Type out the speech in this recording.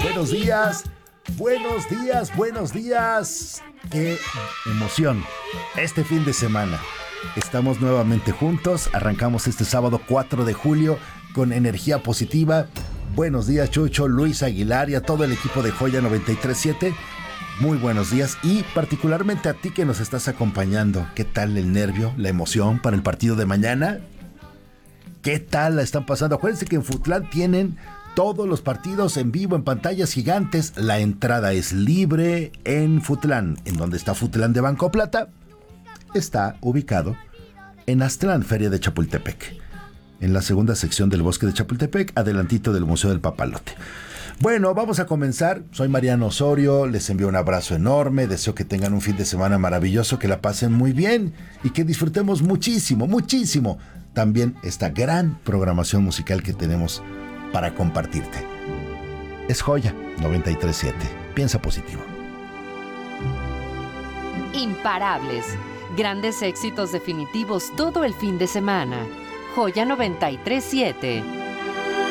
buenos días, buenos días, buenos días. ¡Qué emoción! Este fin de semana estamos nuevamente juntos, arrancamos este sábado 4 de julio con energía positiva. Buenos días, Chucho, Luis Aguilar y a todo el equipo de Joya 93.7. Muy buenos días y particularmente a ti que nos estás acompañando. ¿Qué tal el nervio, la emoción para el partido de mañana? ¿Qué tal la están pasando? Acuérdense que en Futlán tienen todos los partidos en vivo en pantallas gigantes. La entrada es libre en Futlán. ¿En dónde está Futlán de Banco Plata? Está ubicado en Aztlán, Feria de Chapultepec, en la segunda sección del Bosque de Chapultepec, adelantito del Museo del Papalote. Bueno, vamos a comenzar. Soy Mariano Osorio, les envío un abrazo enorme, deseo que tengan un fin de semana maravilloso, que la pasen muy bien y que disfrutemos muchísimo, muchísimo también esta gran programación musical que tenemos para compartirte. Es Joya 93.7. Piensa positivo. Imparables. Grandes éxitos definitivos todo el fin de semana. Joya 93.7.